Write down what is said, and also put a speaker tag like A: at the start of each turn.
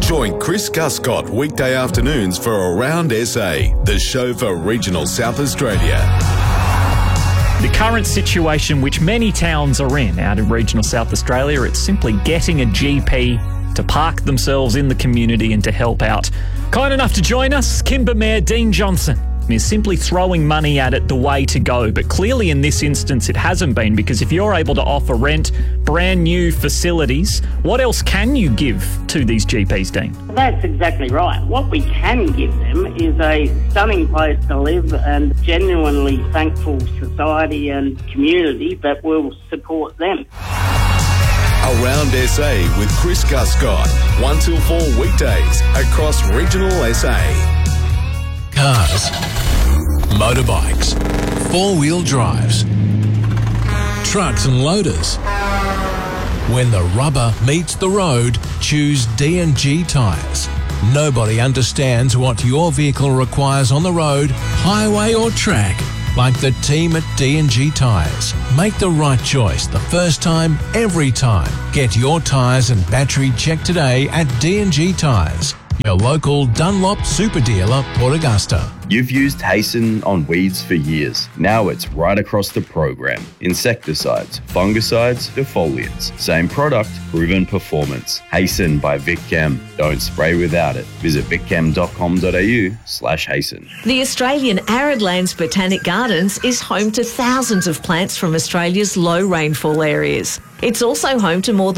A: Join Chris Guscott weekday afternoons for Around SA, the show for regional South Australia.
B: The current situation which many towns are in out in regional South Australia, it's simply getting a GP to park themselves in the community and to help out. Kind enough to join us, Kimber Mayor Dean Johnson is simply throwing money at it the way to go. But clearly in this instance it hasn't been, because if you're able to offer rent, brand new facilities, what else can you give to these GPs, Dean?
C: That's exactly right. What we can give them is a stunning place to live and genuinely thankful society and community that will support them.
A: Around SA with Chris Guscott, 1 till 4 weekdays across regional SA.
D: Cars, motorbikes, four-wheel drives, trucks and loaders. When the rubber meets the road, choose D&G Tyres. Nobody understands what your vehicle requires on the road, highway or track like the team at D&G Tyres. Make the right choice the first time, every time. Get your tyres and battery checked today at D&G Tyres, your local Dunlop super dealer, Port Augusta.
E: You've used Hasten on weeds for years. Now it's right across the program. Insecticides, fungicides, defoliants. Same product, proven performance. Hasten by VicChem. Don't spray without it. Visit vicchem.com.au/Hasten.
F: The Australian Aridlands Botanic Gardens is home to thousands of plants from Australia's low rainfall areas. It's also home to more than